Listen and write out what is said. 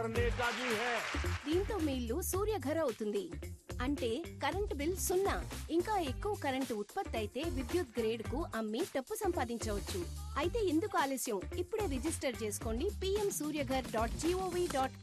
करने का भी है। దీంతో మీ ఇల్లు సూర్యఘర్ అవుతుంది అంటే కరెంట్ బిల్ 0. ఇంకా ఎక్కువ కరెంటు ఉత్పత్తి అయితే విద్యుత్ గ్రేడ్ కు అమ్మి డబ్బు సంపాదించవచ్చు. అయితే ఎందుకు ఆలస్యం? ఇప్పుడే రిజిస్టర్ చేసుకోండి pmsuryaghar.gov.in